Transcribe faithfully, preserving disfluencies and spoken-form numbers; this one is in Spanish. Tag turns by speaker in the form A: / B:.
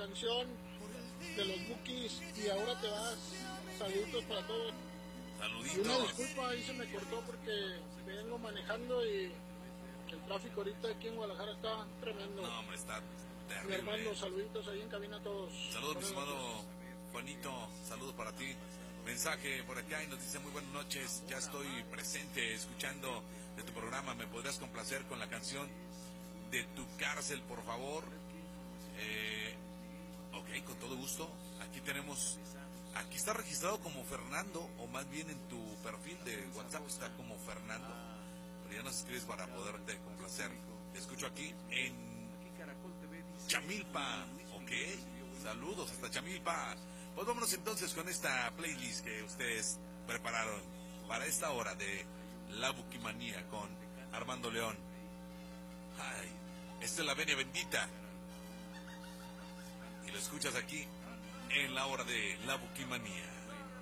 A: canción de los Bukis y ahora te vas. Saluditos para todos.
B: Saluditos.
A: Y una disculpa, ahí se me cortó porque vengo manejando y el tráfico ahorita aquí en Guadalajara está tremendo.
B: No, hombre, está terrible.
A: Mi hermano, saluditos ahí en cabina a todos.
B: Saludos, mi estimado Juanito, saludos para ti. Mensaje por acá y nos dice: muy buenas noches, ya estoy presente escuchando de tu programa. ¿Me podrías complacer con la canción de Tu Cárcel, por favor? Eh, ok, con todo gusto. Aquí tenemos, aquí está registrado como Fernando, o más bien en tu perfil de WhatsApp está como Fernando, pero ya nos escribes para poderte complacer. Te escucho aquí en Chamilpa, ok, saludos hasta Chamilpa. Pues vámonos entonces con esta playlist que ustedes prepararon para esta hora de La Bukimanía con Armando León. Ay, esta es la venia bendita. Y lo escuchas aquí en la hora de La Bukimanía.